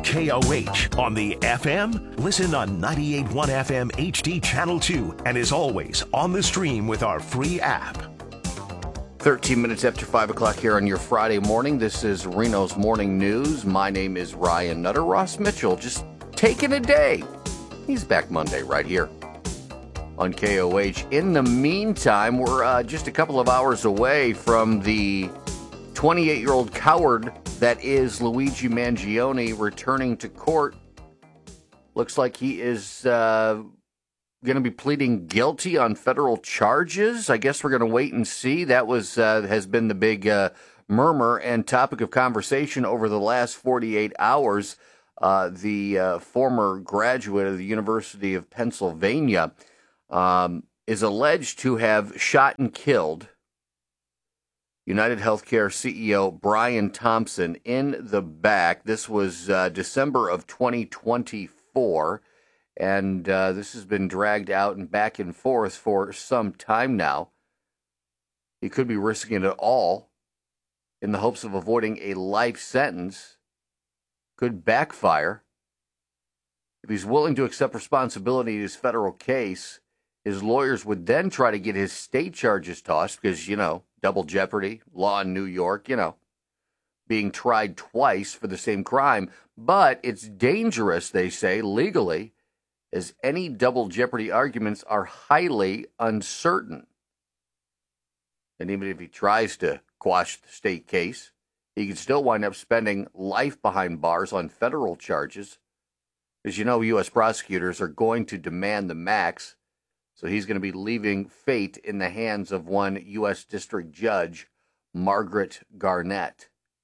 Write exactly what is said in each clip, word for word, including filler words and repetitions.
K O H. On the F M, listen on ninety-eight point one F M H D Channel two. And as always, on the stream with our free app. thirteen minutes after five o'clock here on your Friday morning. This is Reno's Morning News. My name is Ryan Nutter. Ross Mitchell just taking a day. He's back Monday right here on K O H. In the meantime, we're uh, just a couple of hours away from the twenty-eight-year-old coward that is Luigi Mangione returning to court. Looks like he is uh, going to be pleading guilty on federal charges. I guess we're going to wait and see. That was uh, has been the big uh, murmur and topic of conversation over the last forty-eight hours. Uh, the uh, former graduate of the University of Pennsylvania um, is alleged to have shot and killed United Healthcare C E O Brian Thompson in the back. This was uh, December of twenty twenty-four, and uh, this has been dragged out and back and forth for some time now. He could be risking it all in the hopes of avoiding a life sentence. Could backfire. If he's willing to accept responsibility in his federal case, his lawyers would then try to get his state charges tossed because, you know, double jeopardy, law in New York, you know, being tried twice for the same crime. But it's dangerous, they say, legally, as any double jeopardy arguments are highly uncertain. And even if he tries to quash the state case, he could still wind up spending life behind bars on federal charges. As you know, U S prosecutors are going to demand the max. So he's going to be leaving fate in the hands of one U S District Judge, Margaret Garnett.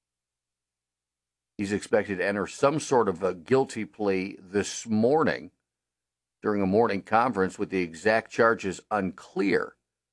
He's expected to enter some sort of a guilty plea this morning during a morning conference with the exact charges unclear.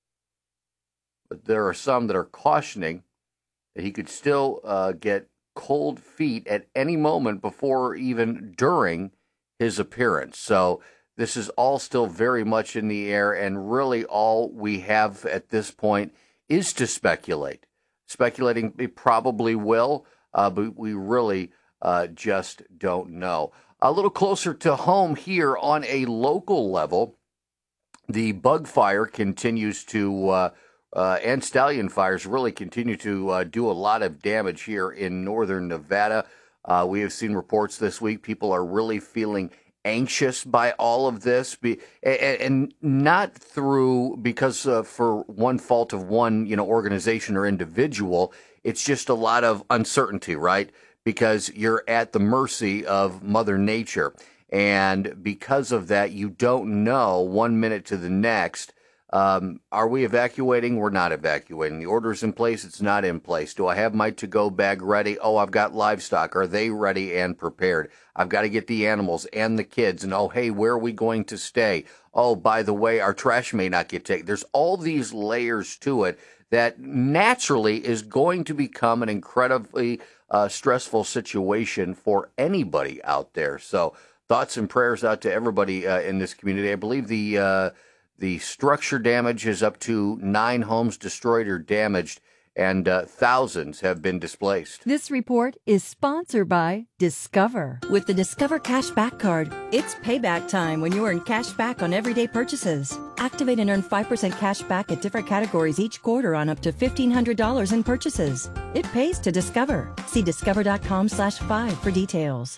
But there are some that are cautioning that he could still uh, get cold feet at any moment before or even during his appearance. So this is all still very much in the air, and really all we have at this point is to speculate. Speculating it probably will, uh, but we really uh, just don't know. A little closer to home here on a local level, the bug fire continues to uh, Uh, and stallion fires really continue to uh, do a lot of damage here in northern Nevada. Uh, we have seen reports this week. People are really feeling anxious by all of this, be, and, and not through because uh, for one fault of one, you know, organization or individual. It's just a lot of uncertainty, right? Because you're at the mercy of Mother Nature, and because of that, you don't know one minute to the next. Um, are we evacuating? We're not evacuating. The order's in place. It's not in place. Do I have my to-go bag ready? Oh, I've got livestock. Are they ready and prepared? I've got to get the animals and the kids. And, oh, hey, where are we going to stay? Oh, by the way, our trash may not get taken. There's all these layers to it that naturally is going to become an incredibly uh, stressful situation for anybody out there. So thoughts and prayers out to everybody uh, in this community. I believe the... Uh, The structure damage is up to nine homes destroyed or damaged, and uh, thousands have been displaced. This report is sponsored by Discover. With the Discover Cashback Card, it's payback time when you earn cash back on everyday purchases. Activate and earn five percent cash back at different categories each quarter on up to fifteen hundred dollars in purchases. It pays to Discover. See discover.com slash five for details.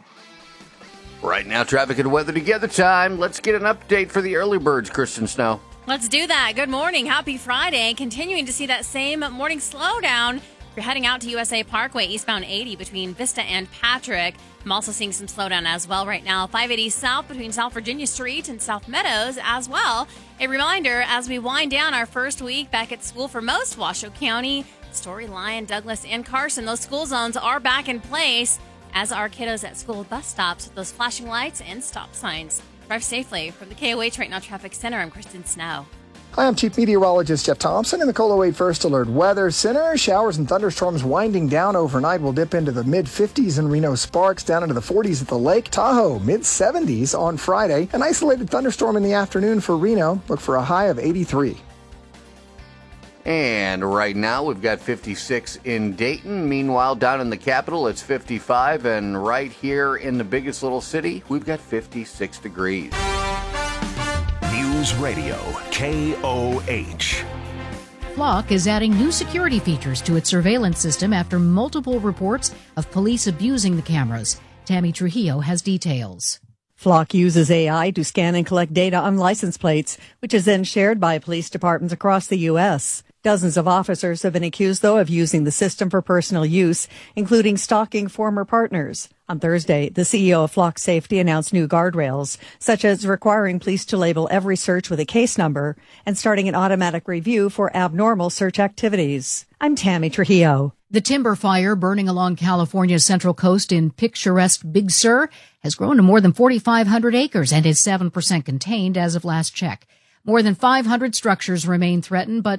Right now, traffic and weather together time. Let's get an update for the early birds, Kristen Snow. Let's do that. Good morning. Happy Friday. Continuing to see that same morning slowdown. If you're heading out to U S A Parkway, eastbound eighty between Vista and Patrick. I'm also seeing some slowdown as well right now. five eighty south between South Virginia Street and South Meadows as well. A reminder, as we wind down our first week back at school for most Washoe County, Story, Lyon, Douglas, and Carson, those school zones are back in place. As our kiddos at school bus stops with those flashing lights and stop signs. Drive safely. From the K O H Right Now Traffic Center, I'm Kristen Snow. Hi, I'm Chief Meteorologist Jeff Thompson in the K O H First Alert Weather Center. Showers and thunderstorms winding down overnight will dip into the mid-fifties in Reno Sparks, down into the forties at the lake. Tahoe, mid-seventies on Friday. An isolated thunderstorm in the afternoon for Reno. Look for a high of eighty-three. And right now we've got fifty-six in Dayton. Meanwhile, down in the capital, it's fifty-five. And right here in the biggest little city, we've got fifty-six degrees. News Radio, K O H. Flock is adding new security features to its surveillance system after multiple reports of police abusing the cameras. Tammy Trujillo has details. Flock uses A I to scan and collect data on license plates, which is then shared by police departments across the U S. Dozens of officers have been accused, though, of using the system for personal use, including stalking former partners. On Thursday, the C E O of Flock Safety announced new guardrails, such as requiring police to label every search with a case number and starting an automatic review for abnormal search activities. I'm Tammy Trujillo. The timber fire burning along California's central coast in picturesque Big Sur has grown to more than forty-five hundred acres and is seven percent contained as of last check. More than five hundred structures remain threatened, but